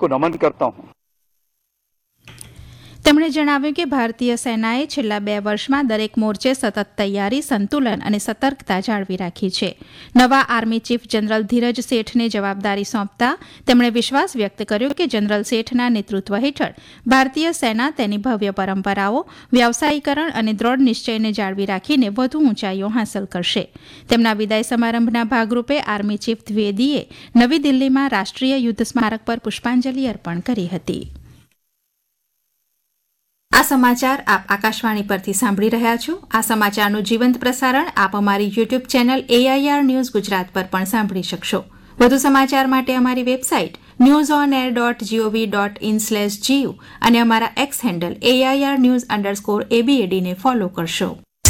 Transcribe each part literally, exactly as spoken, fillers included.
उसको नमन करता हूँ। તેમણે જણાવ્યું કે ભારતીય સેનાએ છેલ્લા બે વર્ષમાં દરેક મોરચે સતત તૈયારી, સંતુલન અને સતર્કતા જાળવી રાખી છે. નવા આર્મી ચીફ જનરલ ધીરજ શેઠને જવાબદારી સોંપતા તેમણે વિશ્વાસ વ્યક્ત કર્યો કે જનરલ શેઠના નેતૃત્વ હેઠળ ભારતીય સેના તેની ભવ્ય પરંપરાઓ, વ્યાવસાયીકરણ અને દ્રઢ નિશ્ચયને જાળવી રાખીને વધુ ઊંચાઈઓ હાંસલ કરશે. તેમના વિદાય સમારંભના ભાગરૂપે આર્મી ચીફ દ્વિવેદીએ નવી દિલ્હીમાં રાષ્ટ્રીય યુદ્ધ સ્મારક પર પુષ્પાંજલિ અર્પણ કરી હતી. આ સમાચાર આપ આકાશવાણી પરથી સાંભળી રહ્યા છો. આ સમાચારનું જીવંત પ્રસારણ આપ અમારી YouTube channel AIR news Gujarat પર પણ સાંભળી શકશો. વધુ સમાચાર માટે અમારી website news on air dot GOV dot in slash GU અને અમારા x handle AIR news underscore એબીએડીને follow કરશો.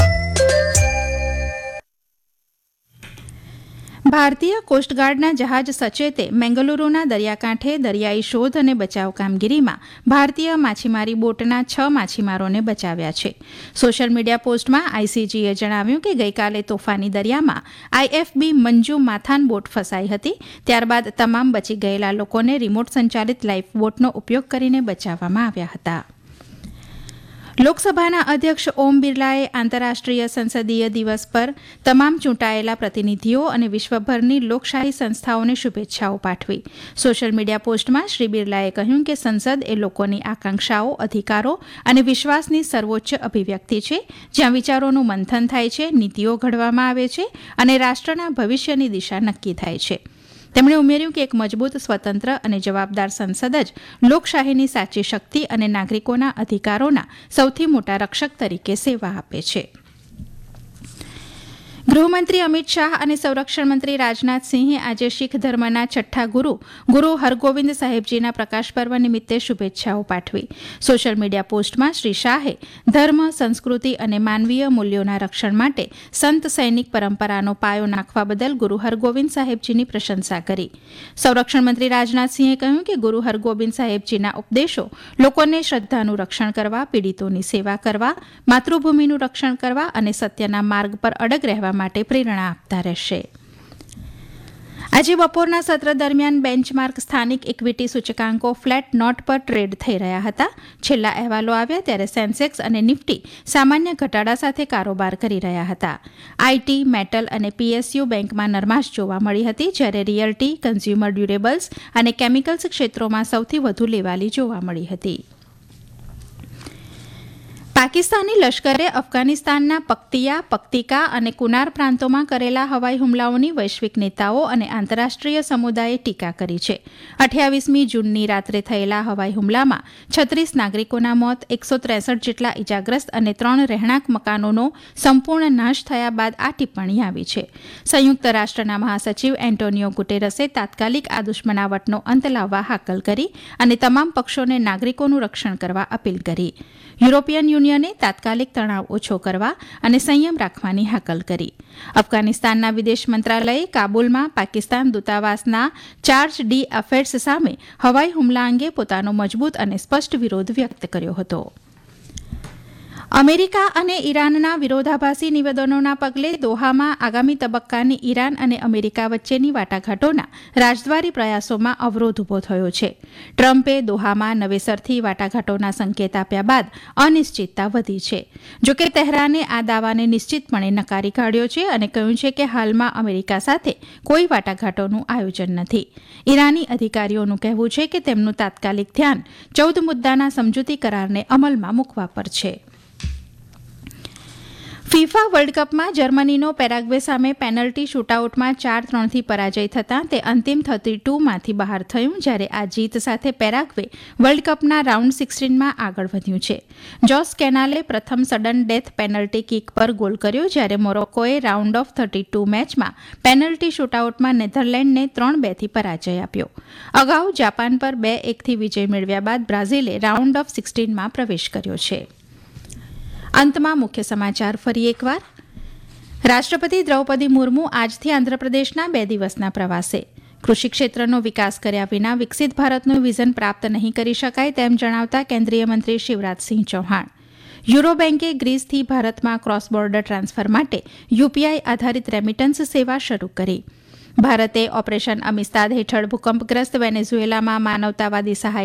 ભારતીય કોસ્ટગાર્ડના જહાજ સચેતે મેંગલુરુના દરિયાકાંઠે દરિયાઈ શોધ અને બચાવ કામગીરીમાં ભારતીય માછીમારી બોટના છ માછીમારોને બચાવ્યા છે. સોશિયલ મીડિયા પોસ્ટમાં આઈસીજીએ જણાવ્યું કે ગઈકાલે તોફાની દરિયામાં આઈએફબી મંજુ માથાન બોટ ફસાઈ હતી. ત્યારબાદ તમામ બચી ગયેલા લોકોને રિમોટ સંચાલિત લાઈફ બોટનો ઉપયોગ કરીને બચાવવામાં આવ્યા હતા. લોકસભાના અધ્યક્ષ ઓમ બિરલાએ આંતરરાષ્ટ્રીય સંસદીય દિવસ પર તમામ ચૂંટાયેલા પ્રતિનિધિઓ અને વિશ્વભરની લોકશાહી સંસ્થાઓને શુભેચ્છાઓ પાઠવી. સોશિયલ મીડિયા પોસ્ટમાં શ્રી બિરલાએ કહ્યું કે સંસદ એ લોકોની આકાંક્ષાઓ, અધિકારો અને વિશ્વાસની સર્વોચ્ચ અભિવ્યક્તિ છે, જ્યાં વિચારોનું મંથન થાય છે, નીતિઓ ઘડવામાં આવે છે અને રાષ્ટ્રના ભવિષ્યની દિશા નક્કી થાય છે. તેમણે ઉમેર્યું કે એક મજબૂત, સ્વતંત્ર અને જવાબદાર સંસદ જ લોકશાહીની સાચી શક્તિ અને નાગરિકોના અધિકારોના સૌથી મોટા રક્ષક તરીકે સેવા આપે છે. ગૃહમંત્રી અમિત શાહ અને સંરક્ષણ મંત્રી રાજનાથસિંહે આજે શીખ ધર્મના છઠ્ઠા ગુરુ ગુરુ હરગોવિંદ સાહેબજીના પ્રકાશ પર્વ નિમિત્તે શુભેચ્છાઓ પાઠવી. સોશિયલ મીડિયા પોસ્ટમાં શ્રી શાહે ધર્મ, સંસ્કૃતિ અને માનવીય મૂલ્યોના રક્ષણ માટે સંત સૈનિક પરંપરાનો પાયો નાખવા બદલ ગુરુ હરગોવિંદ સાહેબજીની પ્રશંસા કરી. સંરક્ષણ મંત્રી રાજનાથસિંહે કહ્યું કે ગુરુ હરગોવિંદ સાહેબજીના ઉપદેશો લોકોને શ્રદ્ધાનું રક્ષણ કરવા, પીડિતોની સેવા કરવા, માતૃભૂમિનું રક્ષણ કરવા અને સત્યના માર્ગ પર અડગ રહેવા માટે પ્રેરણા આપતા રહેશે. આજે બપોરના સત્ર દરમિયાન બેન્ચમાર્ક સ્થાનિક ઇક્વિટી સૂચકાંકો ફ્લેટ નોટ પર ટ્રેડ થઈ રહ્યા હતા. છેલ્લા અહેવાલો આવ્યા ત્યારે સેન્સેક્સ અને નિફ્ટી સામાન્ય ઘટાડા સાથે કારોબાર કરી રહ્યા હતા. આઈટી, મેટલ અને પીએસયુ બેંકમાં નરમાશ જોવા મળી હતી, જ્યારે રિયલ્ટી, કન્ઝ્યુમર ડ્યુરેબલ્સ અને કેમિકલ્સ ક્ષેત્રોમાં સૌથી વધુ લેવાલી જોવા મળી હતી. પાકિસ્તાની લશ્કરે અફઘાનિસ્તાનના પક્તિયા, પક્તિકા અને કુનાર પ્રાંતોમાં કરેલા હવાઈ હુમલાઓની વૈશ્વિક નેતાઓ અને આંતરરાષ્ટ્રીય સમુદાયે ટીકા કરી છે. અઠ્યાવીસમી જૂનની રાત્રે થયેલા હવાઈ હુમલામાં છત્રીસ નાગરિકોના મોત, એકસો ત્રેસઠ જેટલા ઇજાગ્રસ્ત અને ત્રણ રહેણાંક મકાનોનો સંપૂર્ણ નાશ થયા બાદ આ ટિપ્પણી આવી છે. સંયુક્ત રાષ્ટ્રના મહાસચિવ એન્ટોનિયો ગુટેરસે તાત્કાલિક આ દુશ્મનાવટનો અંત લાવવા હાકલ કરી અને તમામ પક્ષોને નાગરિકોનું રક્ષણ કરવા અપીલ કરી. યુરોપિયન યુનિયને તાત્કાલિક તણાવ ઓછો કરવા અને સંયમ રાખવાની હાકલ કરી. અફઘાનિસ્તાનના વિદેશ મંત્રાલયે કાબુલમાં પાકિસ્તાન દૂતાવાસના ચાર્જ ડી અફેર્સ સામે હવાઈ હુમલા અંગે પોતાનો મજબૂત અને સ્પષ્ટ વિરોધ વ્યક્ત કર્યો હતો. અમેરિકા અને ઈરાનના વિરોધાભાસી નિવેદનોના પગલે દોહામાં આગામી તબક્કાની ઈરાન અને અમેરિકા વચ્ચેની વાટાઘાટોના રાજદ્વારી પ્રયાસોમાં અવરોધ ઉભો થયો છે. ટ્રમ્પે દોહામાં નવેસરથી વાટાઘાટોના સંકેત આપ્યા બાદ અનિશ્ચિતતા વધી છે. જોકે તહેરાને આ દાવાને નિશ્ચિતપણે નકારી કાઢ્યો છે અને કહ્યું છે કે હાલમાં અમેરિકા સાથે કોઈ વાટાઘાટોનું આયોજન નથી. ઈરાની અધિકારીઓનું કહેવું છે કે તેમનું તાત્કાલિક ધ્યાન ચૌદ મુદ્દાના સમજૂતી કરારને અમલમાં મૂકવા પર છે. ફીફા વર્લ્ડ કપમાં જર્મનીનો પેરાગ્વે સામે પેનલ્ટી શૂટઆઉટમાં ચાર ત્રણથી પરાજય થતાં તે અંતિમ થર્ટી ટુમાંથી બહાર થયું, જ્યારે આ જીત સાથે પેરાગ્વે વર્લ્ડ કપના રાઉન્ડ સિક્સટીનમાં આગળ વધ્યું છે. જોસ કેનાલે પ્રથમ સડન ડેથ પેનલ્ટી કિક પર ગોલ કર્યો, જ્યારે મોરોક્કોએ રાઉન્ડ ઓફ થર્ટી ટુ મેચમાં પેનલ્ટી શૂટઆઉટમાં નેધરલેન્ડને ત્રણ બેથી પરાજય આપ્યો. અગાઉ જાપાન પર બે એકથી વિજય મેળવ્યા બાદ બ્રાઝિલે રાઉન્ડ ઓફ સિક્સટીનમાં પ્રવેશ કર્યો છે. અંતમાં મુખ્ય સમાચાર ફરી એકવાર. રાષ્ટ્રપતિ દ્રૌપદી મુર્મુ આજથી આંધ્રપ્રદેશના બે દિવસના પ્રવાસે. કૃષિ ક્ષેત્રનો વિકાસ કર્યા વિના વિકસિત ભારતનું વિઝન પ્રાપ્ત નહીં કરી શકાય તેમ જણાવતા કેન્દ્રીય મંત્રી શિવરાજસિંહ ચૌહાણ. યુરો બેન્કે ગ્રીસથી ભારતમાં ક્રોસ બોર્ડર ટ્રાન્સફર માટે યુપીઆઈ આધારિત રેમિટન્સ સેવા શરૂ કરી. ભારતે ઓપરેશન અમિસ્તાદ હેઠળ ભૂકંપગ્રસ્ત વેનેઝુએલામાં માનવતાવાદી સહાય